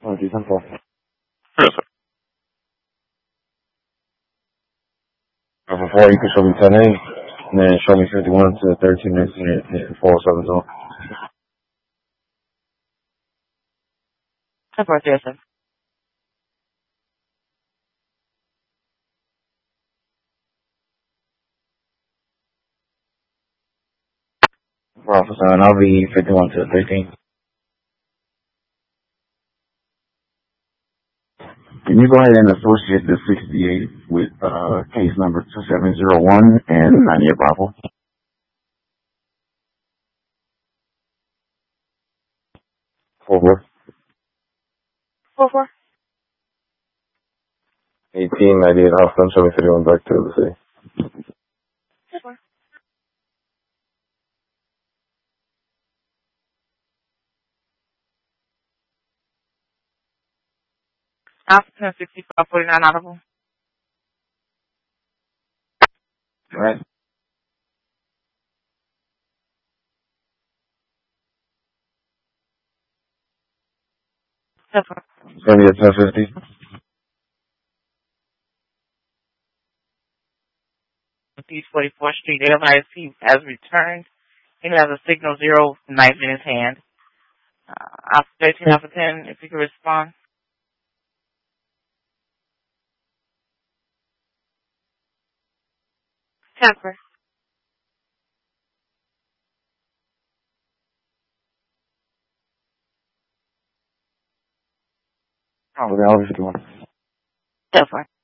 do 10-4. Yes, sir. For 4, you can show me 10-8, and then show me 51 to 13 and 4-7 zone. 10-4, yes, sir. For Alpha 7, I'll be 51 to 13. Can you go ahead and associate the 68 with case number 2701 and 98 Bravo? 4-4. 4-4. 18, 98 Alpha, show me 51 back to the city. 10-4. Alpha 10, 65, 49 audible. Right. It's going to be at 10:50. East 44th Street, LIC has returned. He has a signal 0 knife in his hand. Alpha 13, Alpha 10, if you could respond. 10-4. Oh, the Alpha 51. 10-4.